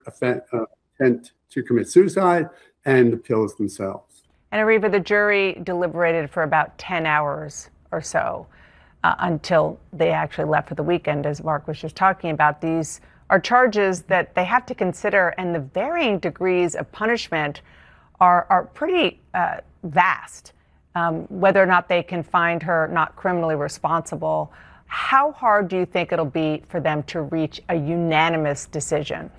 intent to commit suicide and the pills themselves. And Areva, the jury deliberated for about 10 hours or so until they actually left for the weekend, as Mark was just talking about. These are charges that they have to consider, and the varying degrees of punishment are pretty vast. Whether or not they can find her not criminally responsible, how hard do you think it'll be for them to reach a unanimous decision?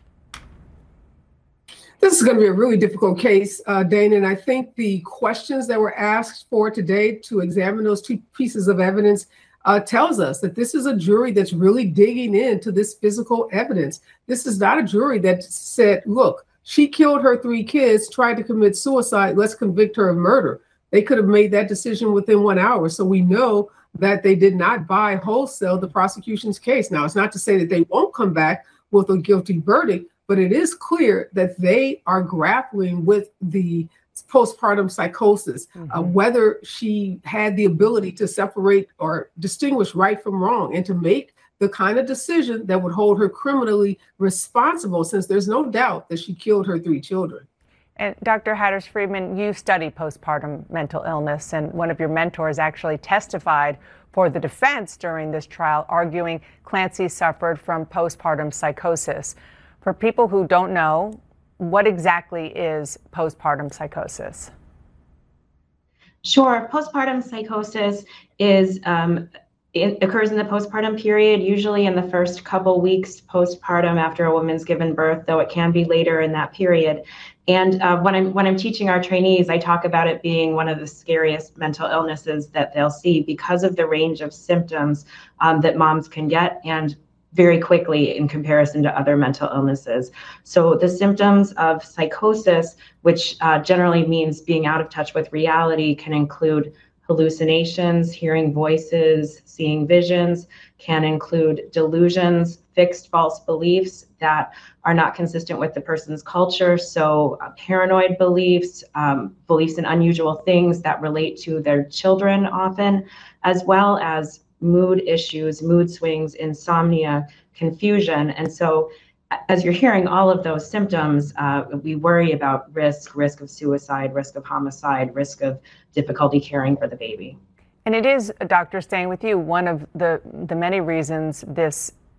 This is going to be a really difficult case, Dana, and I think the questions that were asked for today to examine those two pieces of evidence tells us that this is a jury that's really digging into this physical evidence. This is not a jury that said, look, she killed her 3 kids, tried to commit suicide, let's convict her of murder. They could have made that decision within 1 hour. So we know that they did not buy wholesale the prosecution's case. Now, it's not to say that they won't come back with a guilty verdict, but it is clear that they are grappling with the postpartum psychosis, whether she had the ability to separate or distinguish right from wrong and to make the kind of decision that would hold her criminally responsible, since there's no doubt that she killed her 3 children. And Dr. Hatters-Friedman, you study postpartum mental illness, and one of your mentors actually testified for the defense during this trial, arguing Clancy suffered from postpartum psychosis. For people who don't know, what exactly is postpartum psychosis? Sure. Postpartum psychosis is it occurs in the postpartum period, usually in the first couple weeks postpartum after a woman's given birth, though it can be later in that period. And when I'm teaching our trainees, I talk about it being one of the scariest mental illnesses that they'll see because of the range of symptoms that moms can get, and very quickly in comparison to other mental illnesses. So the symptoms of psychosis, which generally means being out of touch with reality, can include hallucinations, hearing voices, seeing visions, can include delusions, fixed false beliefs that are not consistent with the person's culture. So paranoid beliefs, beliefs in unusual things that relate to their children often, as well as mood issues, mood swings, insomnia, confusion. And so as you're hearing all of those symptoms, we worry about risk of suicide, risk of homicide, risk of difficulty caring for the baby. And it is, Doctor, staying with you, one of the many reasons this